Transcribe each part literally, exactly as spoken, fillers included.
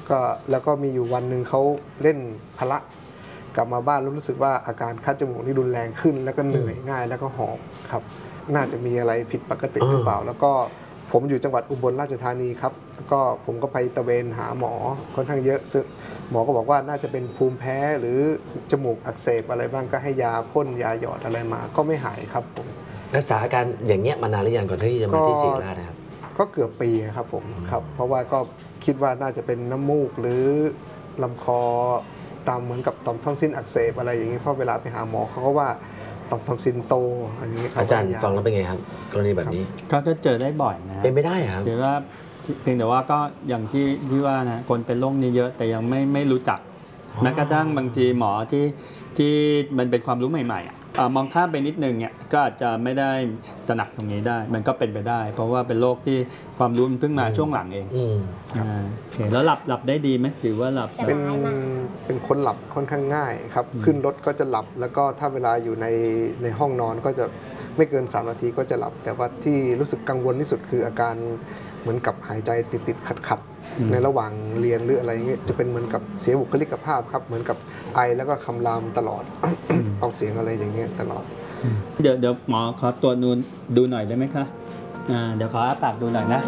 ก็แล้วก็มีอยู่วันหนึ่งเขาเล่นพละกลับมาบ้านรู้สึกว่าอาการคัดจมูกนี่รุนแรงขึ้นแล้วก็เหนื่อยง่ายแล้วก็หอบครับน่าจะมีอะไรผิดปกติหรือเปล่าแล้วก็ผมอยู่จังหวัดอุบลราชธานีครับก็ผมก็ไปตะเวนหาหมอค่อนข้างเยอะซึ่งหมอก็บอกว่าน่าจะเป็นภูมิแพ้หรือจมูกอักเสบอะไรบ้างก็ให้ยาพ่นยาหยอดอะไรมาก็ไม่หายครับผมรักษาอาการอย่างเงี้ยมานานหรือยังก่อนที่จะมาที่ศิริราชนะครับก็เกือบปีครับผมครับเพราะว่าก็คิดว่าน่าจะเป็นน้ำมูกหรือลำคอตามเหมือนกับต่อมทอนซิลอักเสบอะไรอย่างนี้เพราะเวลาไปหาหมอเขาก็ว่าต่อมทอนซิลโตอันนี้อาจารย์ฟังแล้วเป็นไงครับกรณีแบบนี้ก็เจอได้บ่อยนะเป็นไม่ได้ครับถือว่าเพียงแต่ว่าก็อย่างที่ที่ว่านะคนเป็นโรคนี้เยอะแต่ยังไม่ไม่รู้จักแม้กระทั่งบางทีหมอที่ที่มันเป็นความรู้ใหม่ๆอ่ะมองข้ามไปนิดนึงเนี่ยก็อาจจะไม่ได้ตระหนักตรงนี้ได้มันก็เป็นไปได้ เพราะว่าเป็นโรคที่ความรู้มันเพิ่งมาช่วงหลังเองอ่าโอเคแล้วหลับหลับได้ดีไหมหรือว่าหลับเป็นเป็นคนหลับค่อนข้างง่ายครับขึ้นรถก็จะหลับแล้วก็ถ้าเวลาอยู่ในในห้องนอนก็จะไม่เกินสามนาทีก็จะหลับแต่ว่าที่รู้สึกกังวลที่สุดคืออาการเหมือนกับหายใจติดติดขัดขัดในระหว่างเรียนหรืออะไรเงี้ยจะเป็นเหมือนกับเสียบุคลิกภาพครับเหมือนกับไอแล้วก็คำรามตลอด ออกเสียงอะไรอย่างเงี้ยตลอดเดี๋ยวเดี๋ยวหมอขอตรวจนูนดูหน่อยได้ไหมคะอ่าเดี๋ยวขออ้าปากดูหน่อยนะ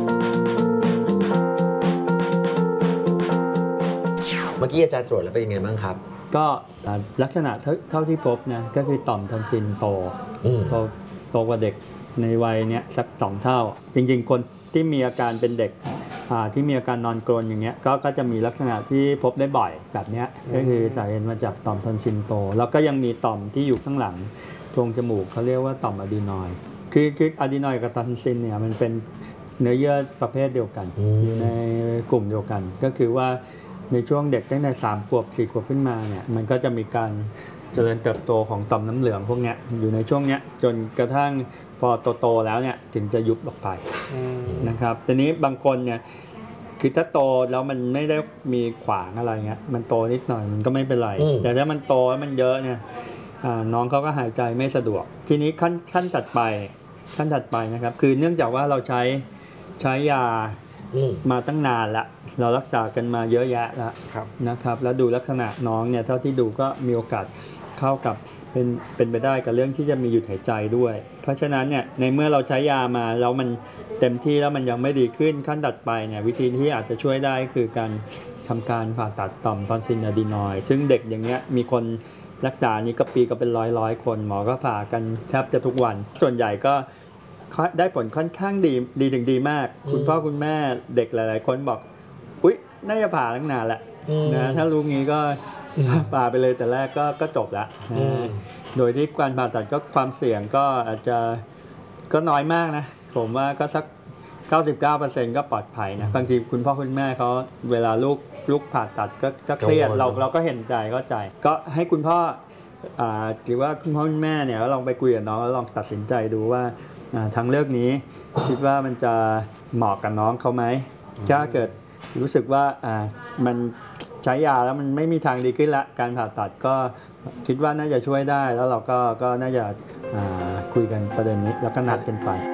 เมื่อกี้อาจารย์ตรวจแล้วเป็นยังไงบ้างครับก็ลักษณะเท่าที่พบนะก็คือต่อมทอนซิลโตโตโตกว่าเด็กในวัยเนี้ยสักสองเท่าจริงๆคนที่มีอาการเป็นเด็กที่มีอาการนอนกรนอย่างเงี้ย ก็ก็จะมีลักษณะที่พบได้บ่อยแบบนี้ก็คือสาเหตุมาจากต่อมทอนซิลโตแล้วก็ยังมีต่อมที่อยู่ข้างหลังโพรงจมูกเขาเรียกว่าต่อมอะดีนอยด์คือคืออะดีนอยด์กับทอนซิลเนี่ยมันเป็นเนื้อเยื่อประเภทเดียวกันอยู่ในกลุ่มเดียวกันก็คือว่าในช่วงเด็กตั้งแต่สามขวบสี่ขวบขึ้นมาเนี่ยมันก็จะมีการเจริญเติบโตของต่อมน้ำเหลืองพวกนี้อยู่ในช่วงนี้จนกระทั่งพอโตๆแล้วเนี่ยถึงจะยุบออกไปนะครับทีนี้บางคนเนี่ยคือถ้าโตแล้วมันไม่ได้มีขวางอะไรเงี้ยมันโตนิดหน่อยมันก็ไม่เป็นไรแต่ถ้ามันโตแล้วมันเยอะเนี่ยน้องเขาก็หายใจไม่สะดวกทีนี้ขั้นขั้นถัดไปขั้นถัดไปนะครับคือเนื่องจากว่าเราใช้ใช้ยามาตั้งนานละเรารักษากันมาเยอะแยะแล้วนะครับแล้วดูลักษณะน้องเนี่ยเท่าที่ดูก็มีโอกาสเข้ากับเป็นเป็นไปได้กับเรื่องที่จะมีหยุดหายใจด้วยเพราะฉะนั้นเนี่ยในเมื่อเราใช้ยามาแล้วมันเต็มที่แล้วมันยังไม่ดีขึ้นขั้นถัดไปเนี่ยวิธีที่อาจจะช่วยได้คือการทำการผ่าตัดต่อมทอนซิลอะดีนอยด์ซึ่งเด็กอย่างเงี้ยมีคนรักษานี้ก็ปีก็เป็นร้อยร้อยคนหมอก็ผ่ากันแทบจะทุกวันส่วนใหญ่ก็ได้ผลค่อนข้างดีดีถึงดีมากคุณพ่อคุณแม่เด็กหลายๆคนบอกอุ๊ยน่าจะผ่าตั้งนานละนะถ้ารู้งี้ก็ผ่าไปเลยแต่แรกก็ก็จบละโดยที่การผ่าตัดก็ความเสี่ยงก็อาจจะก็น้อยมากนะผมว่าก็สัก เก้าสิบเก้าเปอร์เซ็นต์ ก็ปลอดภัยนะบางทีคุณพ่อคุณแม่เขาเวลาลูกลูกผ่าตัดก็ก็เครียดเราเราก็เห็นใจเข้าใจก็ให้คุณพ่ออ่าหรือว่าคุณพ่อคุณแม่เนี่ยลองไปคุยกับน้องแล้วลองตัดสินใจดูว่าทางเลือกนี้คิดว่ามันจะเหมาะกับน้องเขาไหมถ้าเกิดรู้สึกว่าอ่ามันใช้ยาแล้วมันไม่มีทางดีขึ้นละการผ่าตัดก็คิดว่าน่าจะช่วยได้แล้วเราก็ก็น่าจะคุยกันประเด็นนี้แล้วก็นัดกันไป